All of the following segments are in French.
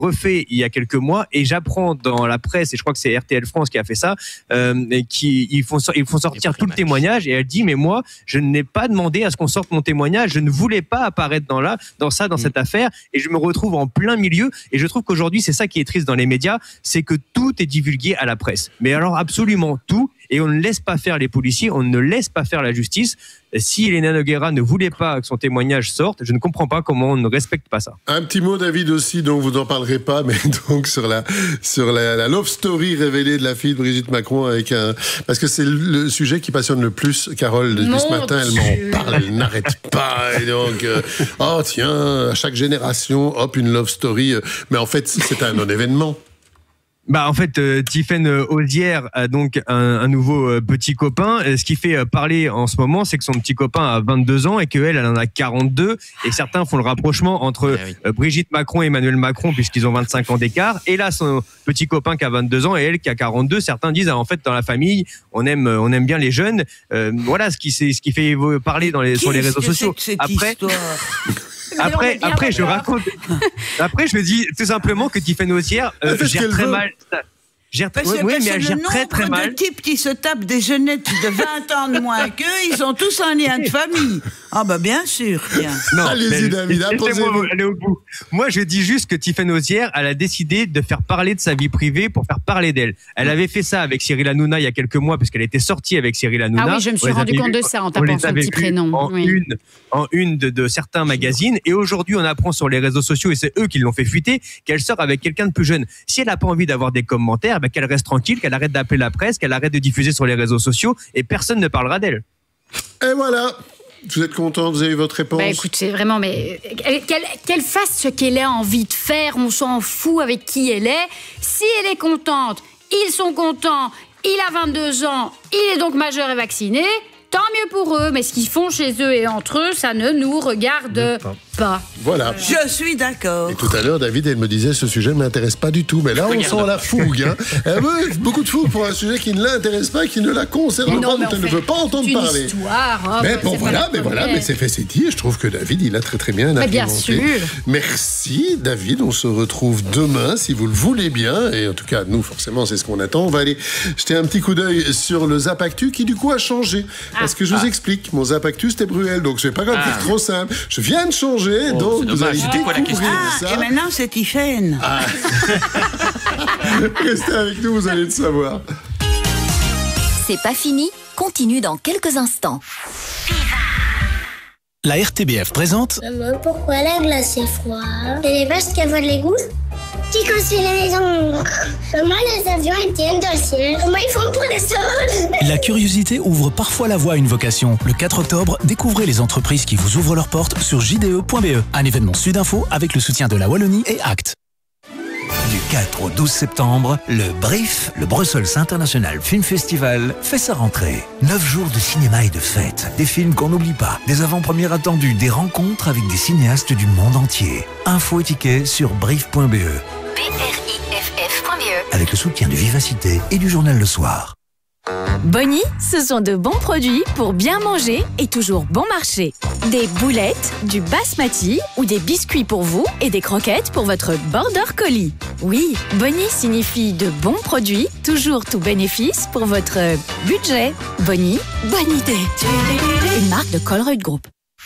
refait il y a quelques mois et j'apprends dans la presse, et je crois que c'est RTL France qui a fait ça, ils font sortir tout le témoignage et elle dit mais moi je n'ai pas demandé à ce qu'on sorte mon témoignage, je ne voulais pas apparaître dans cette affaire et je me retrouve en plein milieu et je trouve qu'aujourd'hui c'est ça qui est triste dans les médias, c'est que tout est divulgué à la presse, mais alors absolument tout, et on ne laisse pas faire les policiers, on ne laisse pas faire la justice. Si Elena Nogueira ne voulait pas que son témoignage sorte, je ne comprends pas comment on ne respecte pas ça. Un petit mot, David, aussi, donc vous n'en parlerez pas, mais donc sur la love story révélée de la fille de Brigitte Macron parce que c'est le sujet qui passionne le plus Carole depuis ce matin. Elle m'en parle, elle n'arrête pas. Et donc, oh tiens, à chaque génération, hop, une love story. Mais en fait, c'est un non-événement. En fait, Tiffaine Auzière a donc un nouveau petit copain. Ce qui fait parler en ce moment, c'est que son petit copain a 22 ans et qu'elle en a 42. Et certains font le rapprochement entre Brigitte Macron et Emmanuel Macron, puisqu'ils ont 25 ans d'écart. Et là, son petit copain qui a 22 ans et elle qui a 42. Certains disent, en fait, dans la famille, on aime bien les jeunes. Voilà ce qui fait parler sur les réseaux sociaux. Après, je raconte. Après, je dis tout simplement que Tiffaine Auzière gère très mal. Mais elle gère très mal. Le type qui se tape des jeunettes de 20 ans de moins qu'eux, ils ont tous un lien de famille. Ah bien sûr. Non, allez-y, David, laissez-moi aller au bout. Moi, je dis juste que Tiffaine Auzière, elle a décidé de faire parler de sa vie privée pour faire parler d'elle. Elle avait fait ça avec Cyril Hanouna il y a quelques mois, puisqu'elle était sortie avec Cyril Hanouna. Ah oui, je me suis rendu compte de ça en tapant son petit prénom. En une de certains magazines. Et aujourd'hui, on apprend sur les réseaux sociaux, et c'est eux qui l'ont fait fuiter, qu'elle sort avec quelqu'un de plus jeune. Si elle n'a pas envie d'avoir des commentaires, qu'elle reste tranquille, qu'elle arrête d'appeler la presse, qu'elle arrête de diffuser sur les réseaux sociaux, et personne ne parlera d'elle. Et voilà. Vous êtes content, vous avez eu votre réponse? Écoute, c'est vraiment, mais qu'elle fasse ce qu'elle a envie de faire, on s'en fout avec qui elle est. Si elle est contente, ils sont contents, il a 22 ans, il est donc majeur et vacciné, tant mieux pour eux, mais ce qu'ils font chez eux et entre eux, ça ne nous regarde pas. Voilà. Je suis d'accord. Et tout à l'heure, David, elle me disait, ce sujet ne m'intéresse pas du tout. Mais là, on sent la fougue. Elle veut beaucoup de fougue pour un sujet qui ne l'intéresse pas, qui ne la concerne pas, dont elle ne veut pas entendre parler. Mais c'est fait, c'est dit. Je trouve que David, il a très très bien argumenté. Bien sûr. Merci, David. On se retrouve demain, si vous le voulez bien. Et en tout cas, nous, forcément, c'est ce qu'on attend. On va aller jeter un petit coup d'œil sur le Zap Actu, qui du coup a changé. Parce que je vous explique, mon Zap Actu, c'était Bruel. Donc, je vais pas faire trop simple. Je viens de changer. Donc, vous allez découvrir ça. Et maintenant, c'est Tiffaine. Restez avec nous, vous allez le savoir. C'est pas fini, continue dans quelques instants. La RTBF présente... Maman, pourquoi la glace est froide? C'est les vaches qui avouent les goûts? Qui construit les maisons? Comment les avions tiennent dans le ciel? Comment ils font pour les sols? La curiosité ouvre parfois la voie à une vocation. Le 4 octobre, découvrez les entreprises qui vous ouvrent leurs portes sur jde.be. Un événement Sudinfo avec le soutien de la Wallonie et ACT. Du 4 au 12 septembre, le BRIF, le Brussels International Film Festival, fait sa rentrée. 9 jours de cinéma et de fêtes, des films qu'on n'oublie pas, des avant-premières attendues, des rencontres avec des cinéastes du monde entier. Infos et tickets sur briff.be. BRIFF.be. Avec le soutien de Vivacité et du journal Le Soir. Bonnie, ce sont de bons produits pour bien manger et toujours bon marché. Des boulettes, du basmati ou des biscuits pour vous et des croquettes pour votre border collie. Oui, Bonnie signifie de bons produits, toujours tout bénéfice pour votre budget. Bonnie, bonne idée. Une marque de Colruyt Group.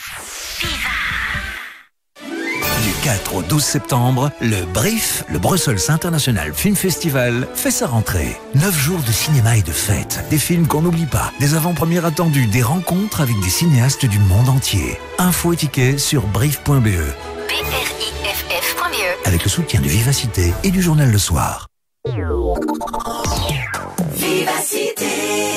Du 4 au 12 septembre, le BRIF, le Brussels International Film Festival, fait sa rentrée. 9 jours de cinéma et de fêtes, des films qu'on n'oublie pas, des avant-premières attendues, des rencontres avec des cinéastes du monde entier. Infos et tickets sur briff.be. BRIFF.be. Avec le soutien de Vivacité et du journal Le Soir. Vivacité.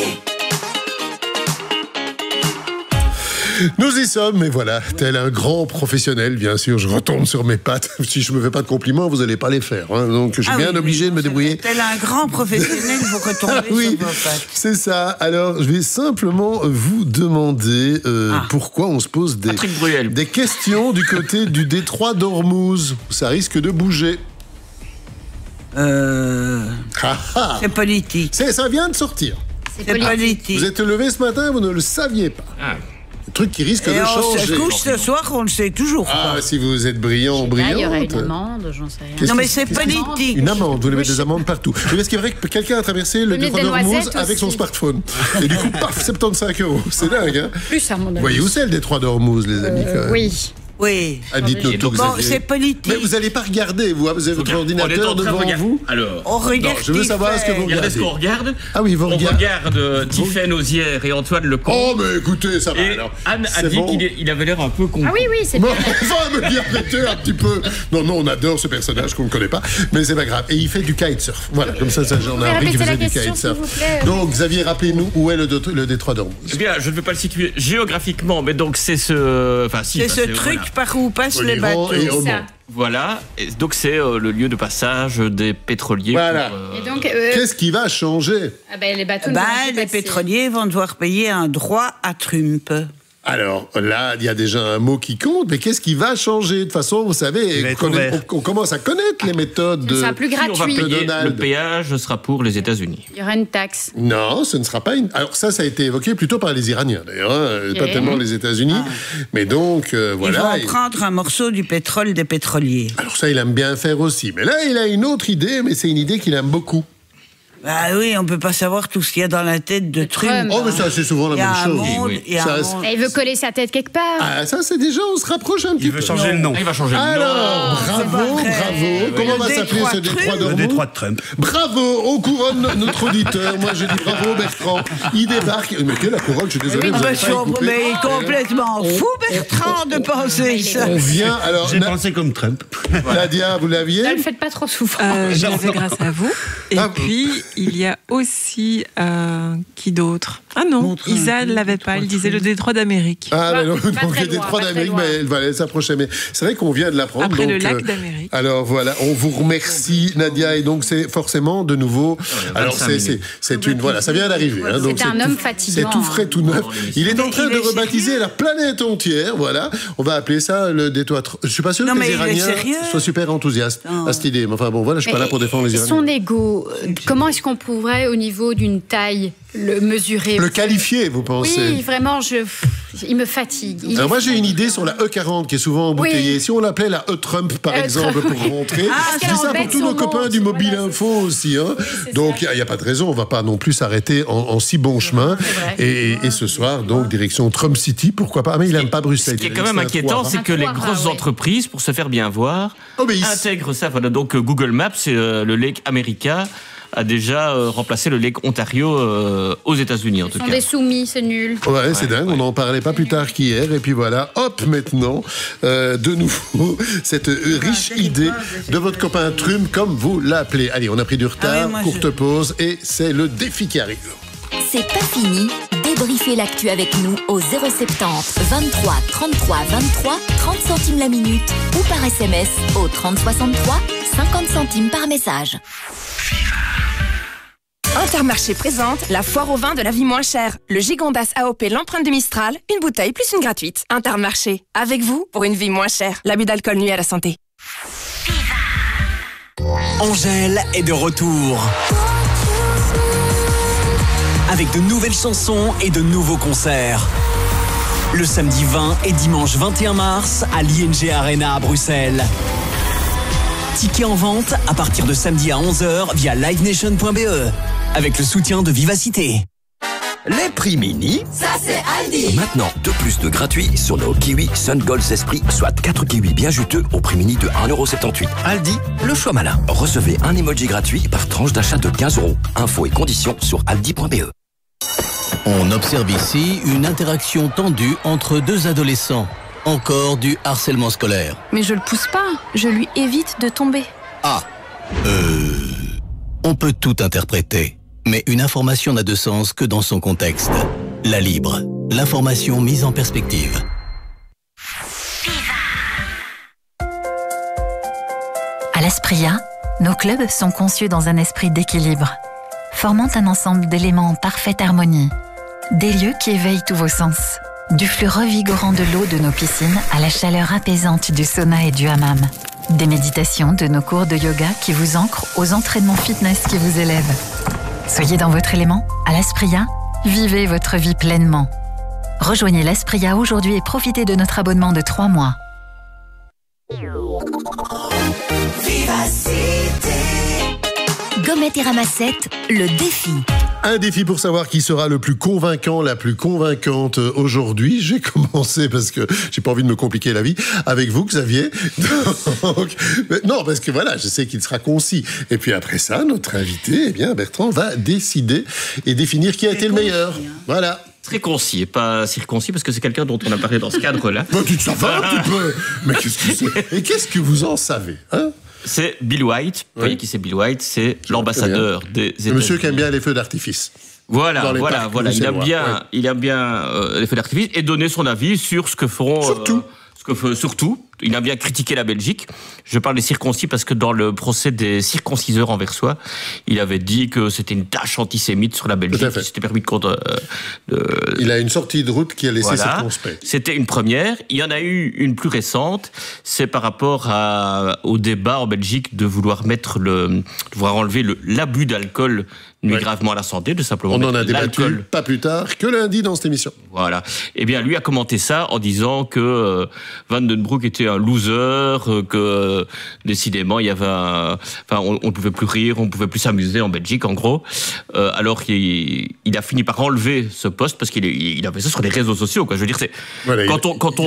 Nous y sommes, mais voilà, tel un grand professionnel, bien sûr, je retombe sur mes pattes. Si je me fais pas de compliments, vous n'allez pas les faire. Hein. Donc, je suis bien obligé de me débrouiller. Tel un grand professionnel, il faut retomber sur vos pattes. C'est ça. Alors, je vais simplement vous demander pourquoi on se pose des questions du côté du détroit d'Ormuz. Ça risque de bouger. C'est politique. Ça vient de sortir. C'est politique. Vous êtes levé ce matin, vous ne le saviez pas. truc qui risque de changer. On se couche ce soir, on le sait toujours pas. Ah, si vous êtes brillant ou brillante. Il y aurait une amende, j'en sais rien. Non, mais c'est politique. Une amende, vous voulez mettre des amendes partout. Mais est-ce qu'il est vrai que quelqu'un a traversé le détroit d'Ormuz avec son smartphone? Et du coup, paf, 75 €. C'est dingue, hein? Plus, à mon avis. Vous voyez où c'est le détroit d'Ormuz, les amis? Oui. Oui. Ah, dites-nous tout. Bon, c'est politique. Mais vous n'allez pas regarder, vous avez votre ordinateur devant vous. Alors, on regarde. Je veux savoir ce que vous regardez. Regardez ce qu'on regarde. Ah oui, vous regardez. On regarde Tiffaine Ozière et Antoine Lecomte. Oh, mais écoutez, ça va et alors. Anne a dit qu'il avait l'air un peu con. Ah oui, c'est bien. Enfin, me dire arrêtez un petit peu. Non, on adore ce personnage qu'on ne connaît pas, mais c'est pas grave. Et il fait du kitesurf. Voilà, comme ça j'en ai appris qu'il faisait du kitesurf. Donc, Xavier, rappelez-nous où est le détroit d'Ormuz. Eh bien, je ne vais pas le situer géographiquement, mais donc c'est ce. Enfin, si. C'est ce truc par où passe les bateaux. Voilà, et donc c'est le lieu de passage des pétroliers. Voilà. Qu'est-ce qui va changer? Les bateaux. Les pétroliers vont devoir payer un droit à Trump. Alors là, il y a déjà un mot qui compte, mais qu'est-ce qui va changer? De toute façon, vous savez, on commence à connaître les méthodes de sera plus gratuit. On va payer, le péage sera pour les États-Unis. Il y aura une taxe. Non, ce ne sera pas une... Alors ça a été évoqué plutôt par les Iraniens, d'ailleurs, pas tellement les États-Unis. Mais donc, voilà... Ils vont prendre un morceau du pétrole des pétroliers. Alors ça, il aime bien faire aussi. Mais là, il a une autre idée, mais c'est une idée qu'il aime beaucoup. Bah oui, on peut pas savoir tout ce qu'il y a dans la tête de Trump. Oh, mais ça, c'est souvent la même chose. Il veut coller sa tête quelque part. Ah, ça, c'est déjà, on se rapproche un petit peu. Il veut changer le nom. Il va changer le nom. Alors, bravo. Comment va s'appeler ce détroit d'Ormuz? Le détroit de Trump. Bravo, on couronne notre auditeur. Moi, j'ai dit bravo, Bertrand. Il débarque. Mais quelle la couronne? Je suis désolé. Mais complètement fou, Bertrand, de penser ça. On vient, alors. J'ai pensé comme Trump. Nadia, vous l'aviez? Ne le faites pas trop souvent. Je l'avais grâce à vous. Et puis, il y a aussi qui d'autre? Ah non, Isa ne l'avait pas, elle disait le détroit d'Amérique. Ah mais non, donc le détroit d'Amérique, mais elle va s'approcher. Mais c'est vrai qu'on vient de l'apprendre. Après donc, le lac d'Amérique. Alors voilà, on vous remercie Nadia, et donc c'est forcément de nouveau. Alors c'est une voilà, ça vient d'arriver. Hein, c'est un homme fatigant. C'est tout frais, tout neuf. Il est en train de rebaptiser la planète entière. Voilà, on va appeler ça le détroit. Je suis pas sûr que les Iraniens soient super enthousiastes à cette idée. Mais enfin bon, voilà, je suis pas là pour défendre les Iraniens. Son ego, comment est-ce qu'on pourrait au niveau d'une taille le mesurer? Le qualifier, vous pensez? Oui, vraiment, il me fatigue. Alors moi j'ai une idée sur la E40 qui est souvent embouteillée. Oui. Si on l'appelait la E-Trump par exemple pour rentrer, je dis ça pour tous nos copains du Mobile Info aussi. Hein. Oui, donc il n'y a pas de raison, on ne va pas non plus s'arrêter en si bon chemin. Et ce soir, donc direction Trump City, pourquoi pas? Mais il n'aime pas Bruxelles. Ce qui est quand même inquiétant, c'est que les grosses entreprises, pour se faire bien voir, intègrent ça. Voilà, donc Google Maps, c'est le Lake America, a déjà remplacé le Lake Ontario aux États-Unis, en tout cas. Ils sont des soumis, c'est nul. Ouais, c'est dingue, on n'en parlait pas plus tard qu'hier. Et puis voilà, hop, maintenant, de nouveau, cette riche idée de votre copain Trump, comme vous l'appelez. Allez, on a pris du retard, courte pause, et c'est le défi qui arrive. C'est pas fini. Débriefez l'actu avec nous au 070 23 33 23 30 centimes la minute ou par SMS au 30 63 50 centimes par message. Intermarché présente la foire au vin de la vie moins chère. Le Gigondas AOP l'empreinte du Mistral, une bouteille plus une gratuite. Intermarché, avec vous pour une vie moins chère. L'abus d'alcool nuit à la santé. Angèle est de retour. Avec de nouvelles chansons et de nouveaux concerts. Le samedi 20 et dimanche 21 mars à l'ING Arena à Bruxelles. Tickets en vente à partir de samedi à 11h via livenation.be avec le soutien de Vivacité. Les prix mini, ça c'est Aldi. Maintenant, 2 + gratuits sur nos kiwis Sun Gold Esprit, soit 4 kiwis bien juteux au prix mini de 1,78 €. Aldi, le choix malin. Recevez un emoji gratuit par tranche d'achat de 15 €. Infos et conditions sur aldi.be. On observe ici une interaction tendue entre deux adolescents. Encore du harcèlement scolaire. Mais je le pousse pas, je lui évite de tomber. Ah, on peut tout interpréter, mais une information n'a de sens que dans son contexte. La Libre, l'information mise en perspective. À l'Espria, nos clubs sont conçus dans un esprit d'équilibre, formant un ensemble d'éléments en parfaite harmonie. Des lieux qui éveillent tous vos sens. Du flux revigorant de l'eau de nos piscines à la chaleur apaisante du sauna et du hammam. Des méditations de nos cours de yoga qui vous ancrent aux entraînements fitness qui vous élèvent. Soyez dans votre élément, à l'Espria, vivez votre vie pleinement. Rejoignez l'Espria aujourd'hui et profitez de notre abonnement de 3 mois. Gommette et ramassette, le défi. Un défi pour savoir qui sera le plus convaincant, la plus convaincante aujourd'hui. J'ai commencé parce que j'ai pas envie de me compliquer la vie avec vous, Xavier. Donc, non, parce que voilà, je sais qu'il sera concis. Et puis après ça, notre invité, eh bien, Bertrand, va décider et définir qui a été le meilleur. Voilà. Très concis et pas circoncis parce que c'est quelqu'un dont on a parlé dans ce cadre-là. Bah, tu te savais un petit peu. Mais qu'est-ce que c'est ? Et qu'est-ce que vous en savez, hein ? C'est Bill White. Vous voyez qui c'est Bill White ? C'est l'ambassadeur des États-Unis. Monsieur qui aime bien les feux d'artifice. Voilà. Il aime bien les feux d'artifice et donner son avis sur ce que feront. Surtout, il a bien critiqué la Belgique. Je parle des circoncis parce que dans le procès des circonciseurs anversois, il avait dit que c'était une tâche antisémite sur la Belgique. Il s'était permis Il a une sortie de route qui a laissé circonspect. C'était une première. Il y en a eu une plus récente. C'est par rapport au débat en Belgique de vouloir enlever l'abus d'alcool nuit gravement à la santé, de simplement on en a débattu pas plus tard que lundi dans cette émission. Voilà. Eh bien, lui a commenté ça en disant que Van den Broek était un loser, que décidément il y avait on ne pouvait plus rire, on ne pouvait plus s'amuser en Belgique, en gros. Alors qu'il a fini par enlever ce poste parce qu'il a fait ça sur les réseaux sociaux, quoi. Je veux dire, c'est quand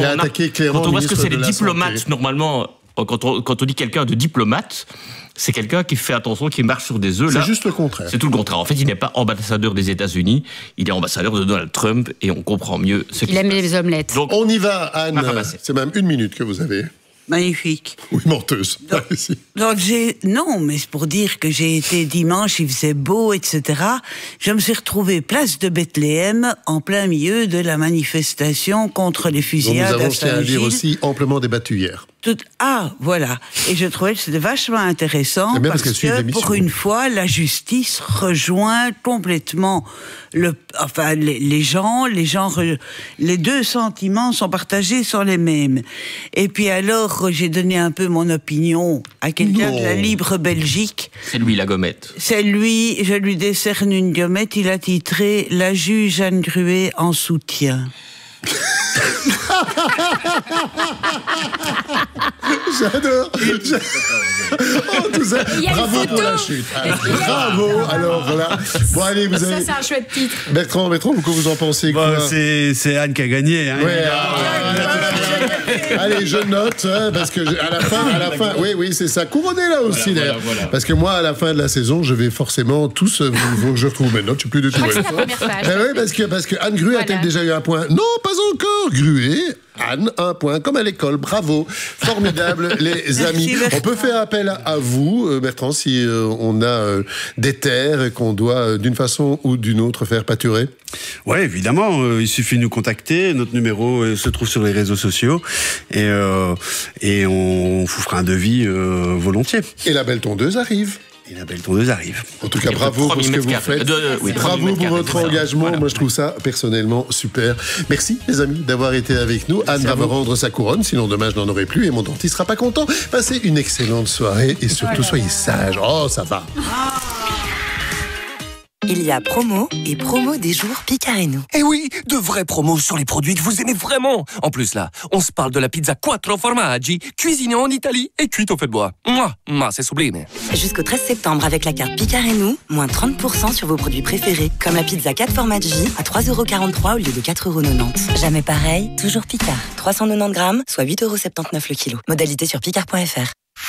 on voit ce que c'est les diplomates normalement. Quand on dit quelqu'un de diplomate, c'est quelqu'un qui fait attention, qui marche sur des œufs. C'est juste le contraire. C'est tout le contraire. En fait, il n'est pas ambassadeur des États-Unis, il est ambassadeur de Donald Trump et on comprend mieux ce qu'il aime les omelettes. Donc, on y va, Anne. C'est même 1 minute que vous avez. Magnifique. Oui, menteuse. Donc non, mais c'est pour dire que j'ai été dimanche, il faisait beau, etc. Je me suis retrouvée place de Bethléem, en plein milieu de la manifestation contre les fusillades à Saint-Gilles. Nous avons, à dire aussi, amplement débattu hier. Voilà. Et je trouvais que c'était vachement intéressant parce que pour une fois, la justice rejoint complètement les gens, les deux sentiments sont partagés, sont les mêmes. Et puis alors, j'ai donné un peu mon opinion à quelqu'un de la Libre Belgique. C'est lui la gommette. C'est lui, je lui décerne une gommette, il a titré « La juge Anne Gruet en soutien ». J'adore. Tout ça. Bravo pour la chute. Bravo. Alors voilà. Bon allez, vous avez. Ça c'est un chouette titre. Bertrand, vous en pensez quoi ? C'est Anne qui a gagné. Hein. Ouais, allez, je note parce que à la fin, oui, c'est ça. Couronnez là aussi d'ailleurs. Voilà. Parce que moi, à la fin de la saison, je vais forcément tous vous je retrouve mes notes. Je suis plus du tout. C'est la première page. Oui, parce que Anne Gruet a-t-elle déjà eu un point ? Non, pas encore. Gruet. Anne, 1 point, comme à l'école. Bravo. Formidable, les amis. On peut faire appel à vous, Bertrand, si on a des terres et qu'on doit, d'une façon ou d'une autre, faire pâturer. Oui, évidemment. Il suffit de nous contacter. Notre numéro se trouve sur les réseaux sociaux. Et on vous fera un devis volontiers. Et la belle tondeuse arrive. En tout cas, bravo pour ce que vous faites. Bravo pour votre engagement. Moi, je trouve ça personnellement super. Merci, les amis, d'avoir été avec nous. Anne va me rendre sa couronne, sinon demain, je n'en aurai plus et mon dentiste sera pas content. Passez une excellente soirée et surtout, soyez sages. Oh, ça va. Il y a promo et promo des jours Picareno. Eh oui, de vraies promos sur les produits que vous aimez vraiment. En plus là, on se parle de la pizza Quattro Formaggi, cuisinée en Italie et cuite au feu de bois. Mouah, c'est sublime. Jusqu'au 13 septembre avec la carte Picareno, moins 30% sur vos produits préférés, comme la pizza 4 Formaggi à 3,43€ au lieu de 4,90€. Jamais pareil, toujours Picard. 390 grammes, soit 8,79€ le kilo. Modalité sur picard.fr.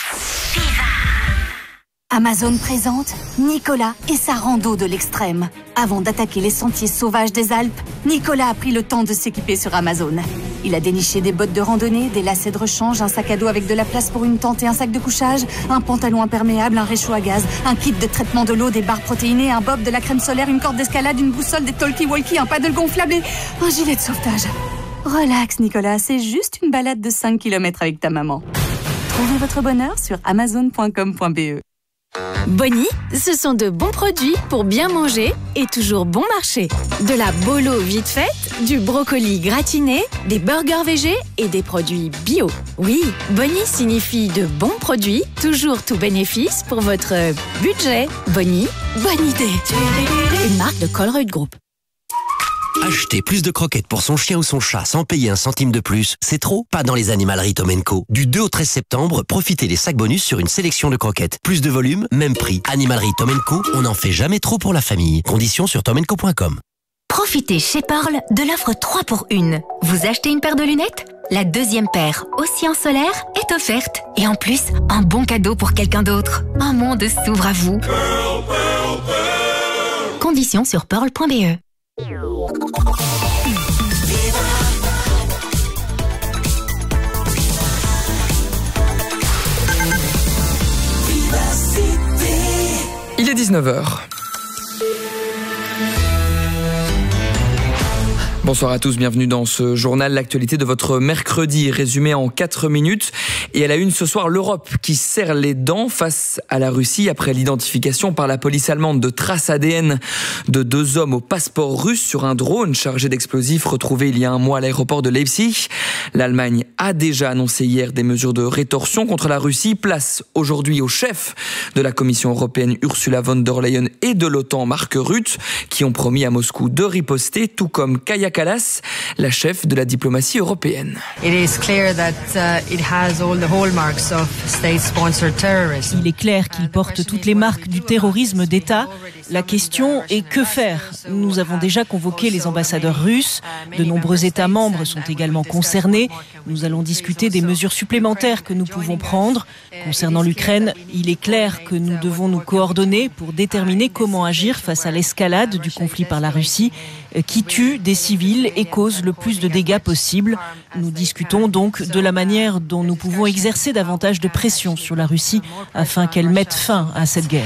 Amazon présente Nicolas et sa rando de l'extrême. Avant d'attaquer les sentiers sauvages des Alpes, Nicolas a pris le temps de s'équiper sur Amazon. Il a déniché des bottes de randonnée, des lacets de rechange, un sac à dos avec de la place pour une tente et un sac de couchage, un pantalon imperméable, un réchaud à gaz, un kit de traitement de l'eau, des barres protéinées, un bob, de la crème solaire, une corde d'escalade, une boussole, des talkie-walkie, un paddle gonflable et un gilet de sauvetage. Relax Nicolas, c'est juste une balade de 5 km avec ta maman. Trouvez votre bonheur sur amazon.com.be. Bonnie, ce sont de bons produits pour bien manger et toujours bon marché. De la bolo vite faite, du brocoli gratiné, des burgers végés et des produits bio. Oui, Bonnie signifie de bons produits, toujours tout bénéfice pour votre budget. Bonnie, bonne idée. Une marque de Colruyt Group. Acheter plus de croquettes pour son chien ou son chat sans payer un centime de plus, c'est trop? Pas dans les animaleries Tom & Co. Du 2 au 13 septembre, profitez des sacs bonus sur une sélection de croquettes. Plus de volume, même prix. Animalerie Tom & Co, on n'en fait jamais trop pour la famille. Conditions sur tomandco.com. Profitez chez Pearl de l'offre 3 pour 1. Vous achetez une paire de lunettes? La deuxième paire, aussi en solaire, est offerte. Et en plus, un bon cadeau pour quelqu'un d'autre. Un monde s'ouvre à vous. Pearl, Pearl, Pearl. Conditions sur pearl.be. Il est 19h. Bonsoir à tous, bienvenue dans ce journal. L'actualité de votre mercredi résumée en 4 minutes. Et à la une ce soir, l'Europe qui serre les dents face à la Russie après l'identification par la police allemande de traces ADN de 2 hommes au passeport russe sur un drone chargé d'explosifs retrouvé il y a un mois à l'aéroport de Leipzig. L'Allemagne a déjà annoncé hier des mesures de rétorsion contre la Russie. Place aujourd'hui au chef de la Commission européenne Ursula von der Leyen et de l'OTAN Mark Rutte qui ont promis à Moscou de riposter, tout comme Kaja Kallas, la chef de la diplomatie européenne. Il est clair qu'il porte toutes les marques du terrorisme d'État. La question est que faire? Nous avons déjà convoqué les ambassadeurs russes. De nombreux États membres sont également concernés. Nous allons discuter des mesures supplémentaires que nous pouvons prendre. Concernant l'Ukraine, il est clair que nous devons nous coordonner pour déterminer comment agir face à l'escalade du conflit par la Russie qui tue des civils et cause le plus de dégâts possible. Nous discutons donc de la manière dont nous pouvons exercer davantage de pression sur la Russie afin qu'elle mette fin à cette guerre.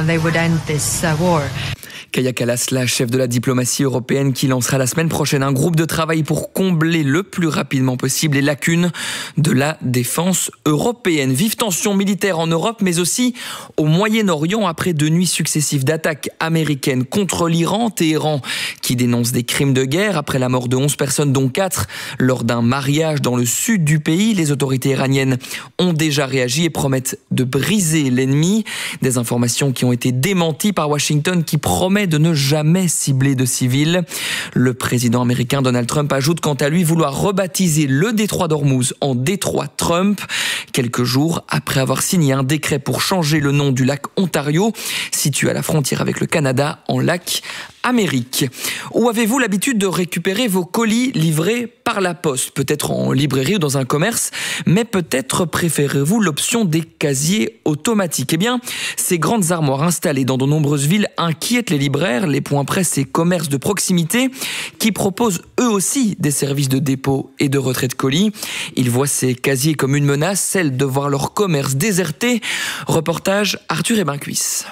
Kaja Kallas, la chef de la diplomatie européenne qui lancera la semaine prochaine un groupe de travail pour combler le plus rapidement possible les lacunes de la défense européenne. Vive tension militaire en Europe mais aussi au Moyen-Orient après 2 nuits successives d'attaques américaines contre l'Iran. Téhéran qui dénonce des crimes de guerre après la mort de 11 personnes dont 4 lors d'un mariage dans le sud du pays. Les autorités iraniennes ont déjà réagi et promettent de briser l'ennemi. Des informations qui ont été démenties par Washington qui promet de ne jamais cibler de civils. Le président américain Donald Trump ajoute quant à lui vouloir rebaptiser le détroit d'Ormuz en détroit Trump, quelques jours après avoir signé un décret pour changer le nom du lac Ontario, situé à la frontière avec le Canada, en lac Amérique. Où avez-vous l'habitude de récupérer vos colis livrés par la poste? Peut-être en librairie ou dans un commerce, mais peut-être préférez-vous l'option des casiers automatiques. Eh bien, ces grandes armoires installées dans de nombreuses villes inquiètent les libraires, les points presse et commerces de proximité qui proposent eux aussi des services de dépôt et de retrait de colis. Ils voient ces casiers comme une menace, celle de voir leur commerce déserté. Reportage Arthur Ebincuisse.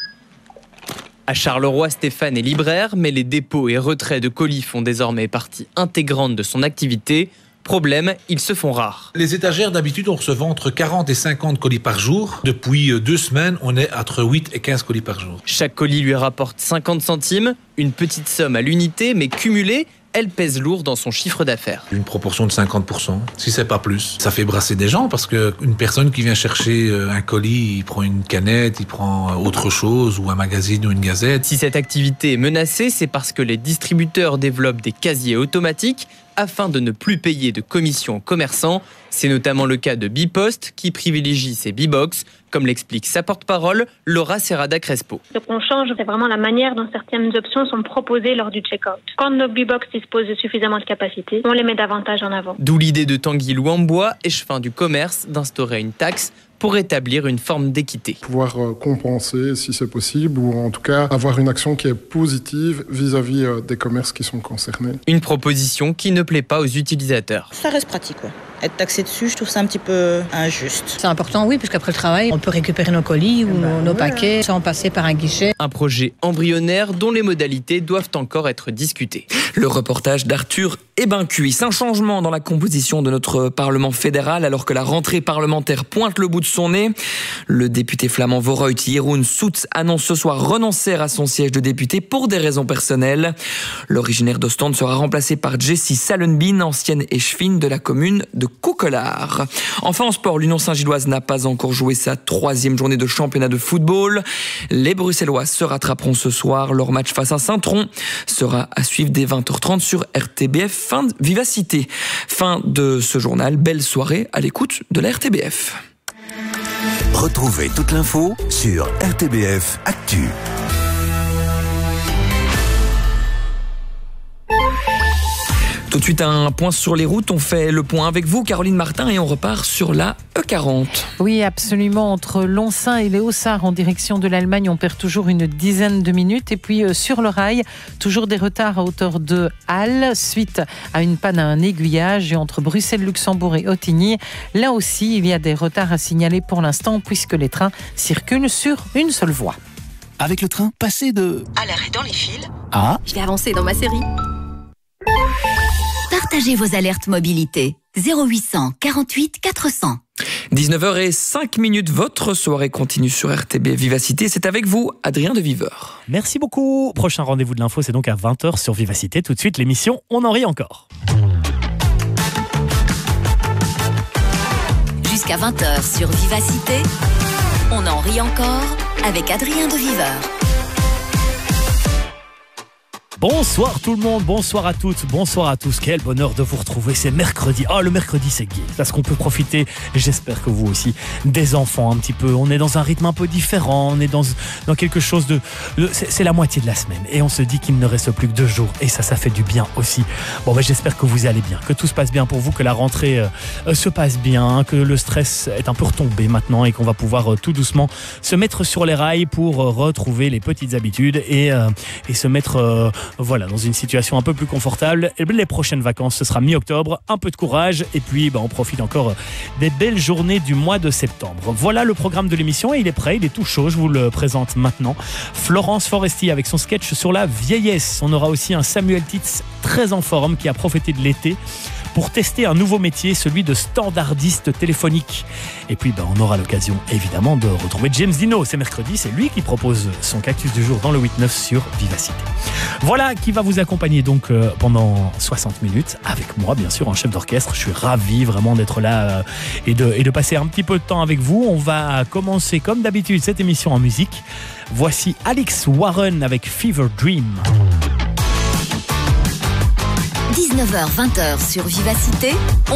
À Charleroi, Stéphane est libraire, mais les dépôts et retraits de colis font désormais partie intégrante de son activité. Problème, ils se font rares. Les étagères, d'habitude, on recevait entre 40 et 50 colis par jour. Depuis 2 semaines, on est entre 8 et 15 colis par jour. Chaque colis lui rapporte 50 centimes, une petite somme à l'unité, mais cumulée, elle pèse lourd dans son chiffre d'affaires. Une proportion de 50%, si c'est pas plus. Ça fait brasser des gens parce qu'une personne qui vient chercher un colis, il prend une canette, il prend autre chose ou un magazine ou une gazette. Si cette activité est menacée, c'est parce que les distributeurs développent des casiers automatiques afin de ne plus payer de commissions aux commerçants. C'est notamment le cas de Bipost qui privilégie ses Bibox, comme l'explique sa porte-parole, Laura Serrada Crespo. Ce qu'on change, c'est vraiment la manière dont certaines options sont proposées lors du check-out. Quand nos Bibox disposent de suffisamment de capacité, on les met davantage en avant. D'où l'idée de Tanguy Louambois, échevin du commerce, d'instaurer une taxe pour établir une forme d'équité. Pouvoir compenser si c'est possible, ou en tout cas avoir une action qui est positive vis-à-vis des commerces qui sont concernés. Une proposition qui ne plaît pas aux utilisateurs. Ça reste pratique, quoi. Être taxé dessus, je trouve ça un petit peu injuste. C'est important, oui, puisqu'après le travail, on peut récupérer nos colis ou nos paquets sans passer par un guichet. Un projet embryonnaire dont les modalités doivent encore être discutées. Le reportage d'Arthur Ebincuisse. Un changement dans la composition de notre Parlement fédéral alors que la rentrée parlementaire pointe le bout de son nez. Le député flamand Voorhout Jeroen Soets annonce ce soir renoncer à son siège de député pour des raisons personnelles. L'originaire d'Ostende sera remplacé par Jessie Salenbien, ancienne échevine de la commune de Coquelard. Enfin en sport, l'Union Saint-Gilloise n'a pas encore joué sa 3e journée de championnat de football. Les Bruxellois se rattraperont ce soir. Leur match face à Saint-Tron sera à suivre dès 20h30 sur RTBF. Fin de Vivacité. Fin de ce journal. Belle soirée à l'écoute de la RTBF. Retrouvez toute l'info sur RTBF Actu. Tout de suite, un point sur les routes. On fait le point avec vous, Caroline Martin, et on repart sur la E40. Oui, absolument. Entre Lonsin et les Hauts-Sarts en direction de l'Allemagne, on perd toujours une dizaine de minutes. Et puis sur le rail, toujours des retards à hauteur de Halle, suite à une panne à un aiguillage. Et entre Bruxelles, Luxembourg et Ottigny, là aussi, il y a des retards à signaler pour l'instant, puisque les trains circulent sur une seule voie. Avec le train, passez de... à l'arrêt dans les fils. Ah. Je vais avancer dans ma série. Partagez vos alertes mobilité. 0800 48 400. 19h05, votre soirée continue sur RTB Vivacité. C'est avec vous, Adrien de Viveur. Merci beaucoup. Prochain rendez-vous de l'info, c'est donc à 20h sur Vivacité. Tout de suite, l'émission On en rit encore. Jusqu'à 20h sur Vivacité, On en rit encore avec Adrien de Viveur. Bonsoir tout le monde, bonsoir à toutes, bonsoir à tous. Quel bonheur de vous retrouver, c'est mercredi. Le mercredi c'est gai, parce qu'on peut profiter, j'espère que vous aussi, des enfants un petit peu. On est dans un rythme un peu différent, on est dans quelque chose de... C'est la moitié de la semaine et on se dit qu'il ne reste plus que 2 jours et ça fait du bien aussi. Bon, j'espère que vous allez bien, que tout se passe bien pour vous, que la rentrée se passe bien, que le stress est un peu retombé maintenant et qu'on va pouvoir tout doucement se mettre sur les rails pour retrouver les petites habitudes et se mettre... dans une situation un peu plus confortable. Et les prochaines vacances, ce sera mi-octobre, un peu de courage et puis on profite encore des belles journées du mois de septembre. Voilà le programme de l'émission et il est prêt, il est tout chaud, je vous le présente maintenant. Florence Foresti avec son sketch sur la vieillesse. On aura aussi un Samuel Titz très en forme qui a profité de l'été pour tester un nouveau métier, celui de standardiste téléphonique. Et puis on aura l'occasion évidemment de retrouver James Dino. C'est mercredi, c'est lui qui propose son cactus du jour dans le 8-9 sur Vivacité. Voilà qui va vous accompagner donc pendant 60 minutes avec moi bien sûr en chef d'orchestre. Je suis ravi vraiment d'être là et de passer un petit peu de temps avec vous. On va commencer comme d'habitude cette émission en musique. Voici Alex Warren avec Fever Dream. 19h-20h sur Vivacité.